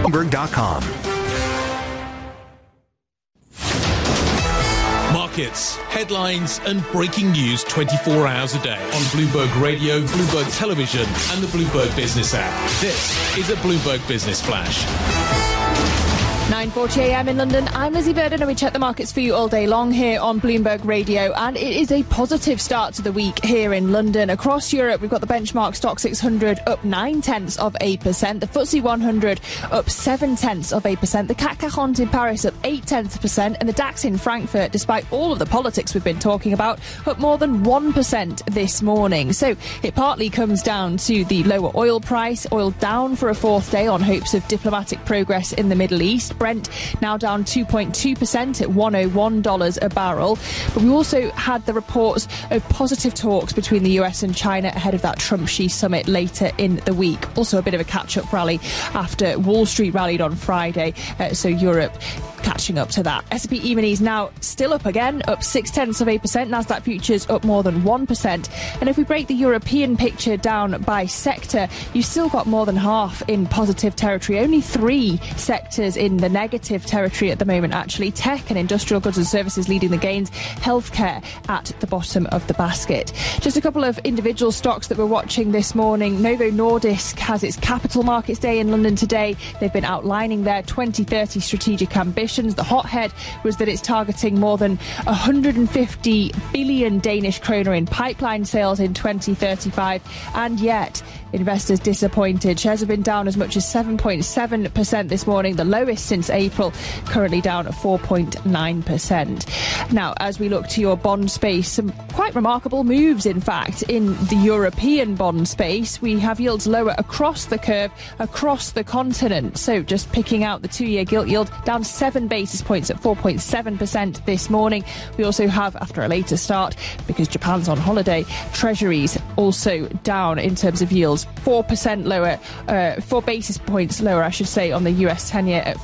Bloomberg.com. Markets, headlines and breaking news 24 hours a day on Bloomberg Radio, Bloomberg Television and the Bloomberg Business app. This is a Bloomberg Business Flash. 9:40 a.m. in London. I'm Lizzie Burden and we check the markets for you all day long here on Bloomberg Radio, and it is a positive start to the week here in London. Across Europe, we've got the benchmark Stock 600 up 0.9%, the FTSE 100 up 0.7%, the CAC 40 in Paris up 0.8%, and the DAX in Frankfurt, despite all of the politics we've been talking about, up more than 1% this morning. So it partly comes down to the lower oil price, oil down for a fourth day on hopes of diplomatic progress in the Middle East. Brent now down 2.2% at $101 a barrel. But we also had the reports of positive talks between the US and China ahead of that Trump-Xi summit later in the week. Also a bit of a catch-up rally after Wall Street rallied on Friday, so Europe catching up to that. S&P E-minis now still up again, up 0.6%. Nasdaq futures up more than 1%. And if we break the European picture down by sector, you've still got more than half in positive territory. Only 3 sectors in the negative territory at the moment, actually. Tech and industrial goods and services leading the gains. Healthcare at the bottom of the basket. Just a couple of individual stocks that we're watching this morning. Novo Nordisk has its Capital Markets Day in London today. They've been outlining their 2030 strategic ambitions. The hothead was that it's targeting more than 150 billion Danish kroner in pipeline sales in 2035, and yet investors disappointed. Shares have been down as much as 7.7% this morning, the lowest since April, currently down at 4.9%. Now, as we look to your bond space, some quite remarkable moves, in fact, in the European bond space. We have yields lower across the curve, across the continent. So just picking out the 2-year gilt yield, down 7 basis points at 4.7% this morning. We also have, after a later start, because Japan's on holiday, treasuries also down in terms of yields, 4% lower, 4 basis points lower, I should say, on the US 10-year at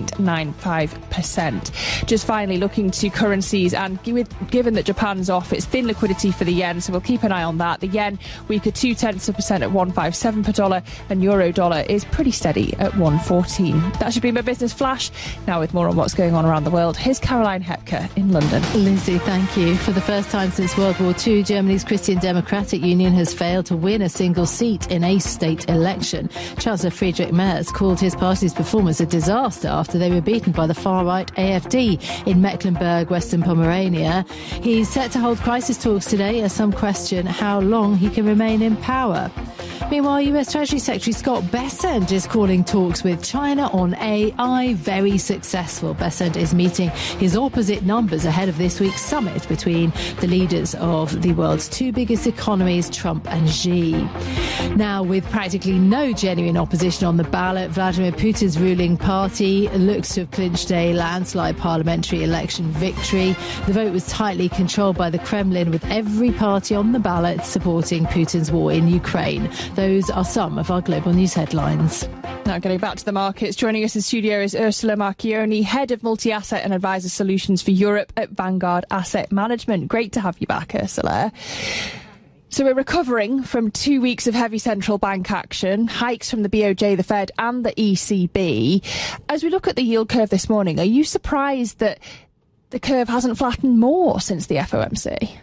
4.95%. Just finally looking to currencies, and given that Japan's off, it's thin liquidity for the yen, so we'll keep an eye on that. The yen weak at 0.2% at 157 per dollar, and euro dollar is pretty steady at 114. That should be my business flash. Now with more on what's going on around the world, here's Caroline Hepker in London. Lizzie, thank you. For the first time since World War II, Germany's Christian Democratic Union has failed to win a single seat in a state election. Chancellor Friedrich Merz called his party's performance a disaster after they were beaten by the far-right AfD in Mecklenburg, Western Pomerania. He's set to hold crisis talks today as some question how long he can remain in power. Meanwhile, US Treasury Secretary Scott Bessent is calling talks with China on AI very successful. Bessent is meeting his opposite numbers ahead of this week's summit between the leaders of the world's 2 biggest economies, Trump and Xi. Now, with practically no genuine opposition on the ballot, Vladimir Putin's ruling party looks to have clinched a landslide parliamentary election victory. The vote was tightly controlled by the Kremlin, with every party on the ballot supporting Putin's war in Ukraine. Those are some of our global news headlines. Now getting back to the markets, joining us in studio is Ursula Marchioni, Head of Multi-Asset and Advisor Solutions for Europe at Vanguard Asset Management. Great to have you back, Ursula. So we're recovering from 2 weeks of heavy central bank action, hikes from the BOJ, the Fed and the ECB. As we look at the yield curve this morning, are you surprised that the curve hasn't flattened more since the FOMC?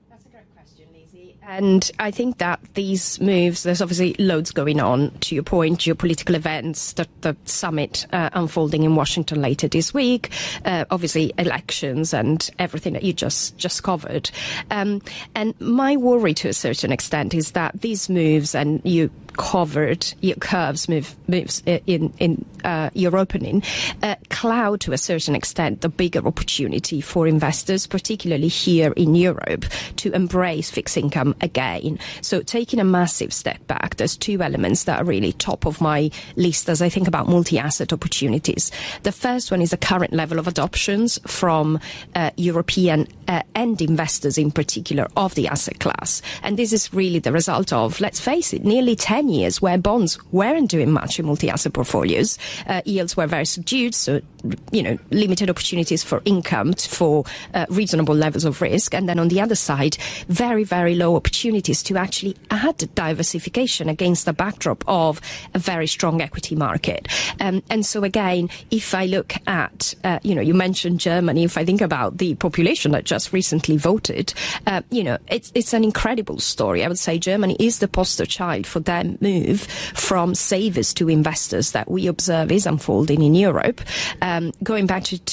And I think that these moves, there's obviously loads going on, to your point, geopolitical events, the summit unfolding in Washington later this week, obviously elections and everything that you just covered. And my worry to a certain extent is that these moves, and you covered your curves moves in your opening, cloud to a certain extent the bigger opportunity for investors, particularly here in Europe, to embrace fixed income again. So taking a massive step back, there's 2 elements that are really top of my list as I think about multi-asset opportunities. The first one is the current level of adoptions from European and investors in particular of the asset class. And this is really the result of, let's face it, nearly 10 years where bonds weren't doing much in multi-asset portfolios. Yields were very subdued, so limited opportunities for income for reasonable levels of risk. And then on the other side, very, very low opportunities to actually add diversification against the backdrop of a very strong equity market. And so again, if I look at, you mentioned Germany, if I think about the population that just recently voted, it's an incredible story. I would say Germany is the poster child for that move from savers to investors that we observe is unfolding in Europe. Going back to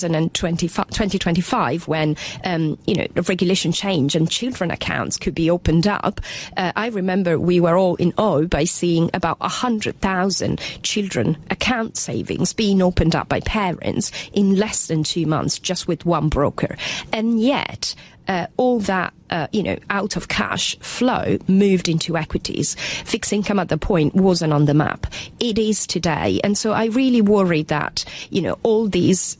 2025, when, the regulation change and children accounts could be opened up, I remember we were all in awe by seeing about 100,000 children account savings being opened up by parents in less than 2 months just with one broker. And yet, all that, out of cash flow moved into equities. Fixed income at the point wasn't on the map. It is today. And so I really worry that, all these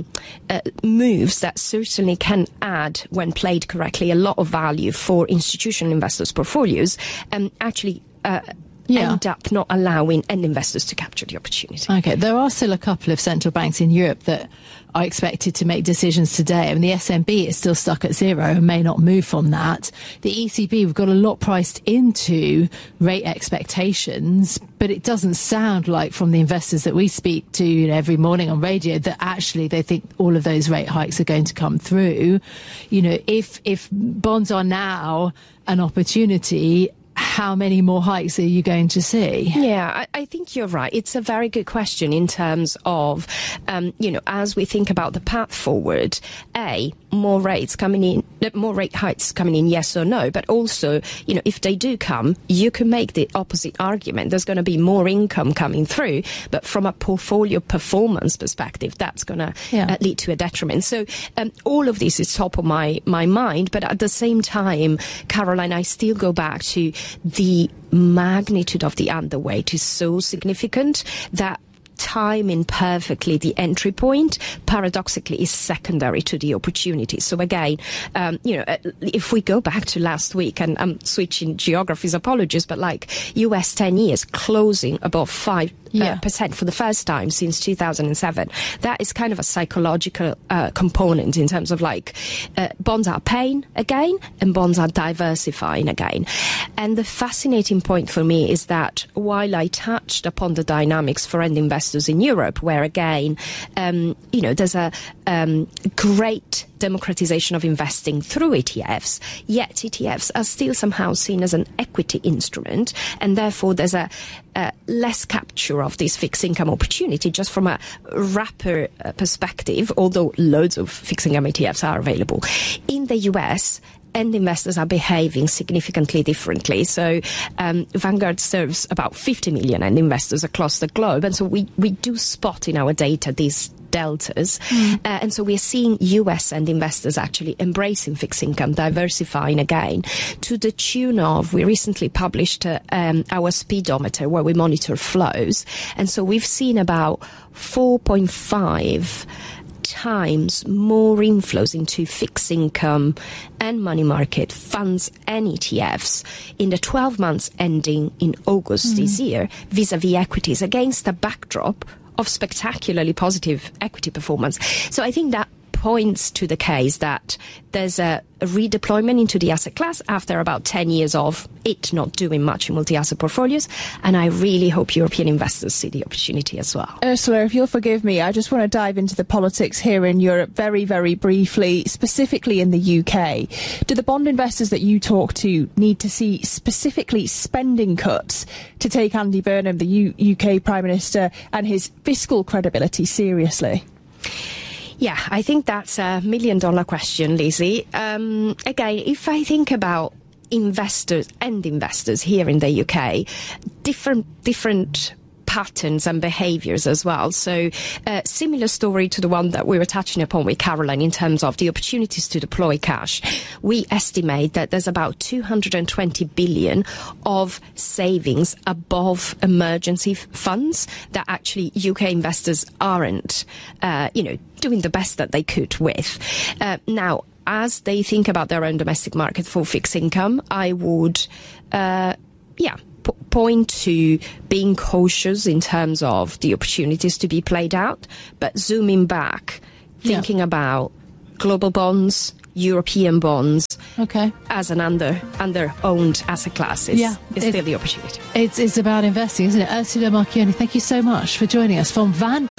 moves that certainly can add, when played correctly, a lot of value for institutional investors' portfolios, actually end up not allowing end investors to capture the opportunity. Okay, there are still a couple of central banks in Europe that are expected to make decisions today. I mean, the SNB is still stuck at zero and may not move from that. The ECB, we've got a lot priced into rate expectations, but it doesn't sound like from the investors that we speak to every morning on radio that actually they think all of those rate hikes are going to come through. If bonds are now an opportunity, how many more hikes are you going to see? Yeah, I think you're right. It's a very good question in terms of, as we think about the path forward, more rate hikes coming in, yes or no, but also, if they do come, you can make the opposite argument. There's going to be more income coming through, but from a portfolio performance perspective, that's going to lead to a detriment. So all of this is top of my mind, but at the same time, Caroline, I still go back to the magnitude of the underweight is so significant that timing perfectly the entry point paradoxically is secondary to the opportunity. So again, if we go back to last week, and I'm switching geographies, apologies, but like US 10 years closing above 5% for the first time since 2007. That is kind of a psychological component in terms of bonds are paying again and bonds are diversifying again. And the fascinating point for me is that while I touched upon the dynamics for end investors in Europe, where again, there's a great democratization of investing through ETFs, yet ETFs are still somehow seen as an equity instrument, and therefore there's a less capture of this fixed income opportunity just from a wrapper perspective, although loads of fixed income ETFs are available. In the US, end investors are behaving significantly differently. So Vanguard serves about 50 million end investors across the globe, and so we do spot in our data these deltas. And so we're seeing US end investors actually embracing fixed income, diversifying again, to the tune of, we recently published our speedometer where we monitor flows. And so we've seen about 4.5 times more inflows into fixed income and money market funds and ETFs in the 12 months ending in August this year vis-a-vis equities, against a backdrop of spectacularly positive equity performance. So I think that points to the case that there's a redeployment into the asset class after about 10 years of it not doing much in multi-asset portfolios. And I really hope European investors see the opportunity as well. Ursula, if you'll forgive me, I just want to dive into the politics here in Europe very, very briefly, specifically in the UK. Do the bond investors that you talk to need to see specifically spending cuts to take Andy Burnham, the UK Prime Minister, and his fiscal credibility seriously? Yeah, I think that's $1 million question, Lizzie. Again, if I think about investors here in the UK, different patterns and behaviours as well. So similar story to the one that we were touching upon with Caroline in terms of the opportunities to deploy cash. We estimate that there's about 220 billion of savings above emergency funds that actually UK investors aren't, doing the best that they could with. Now, as they think about their own domestic market for fixed income, I would, point to being cautious in terms of the opportunities to be played out, but zooming back, thinking about global bonds, European bonds, as an under-owned asset class is still the opportunity. It's about investing, isn't it? Ursula Marchioni, thank you so much for joining us from Van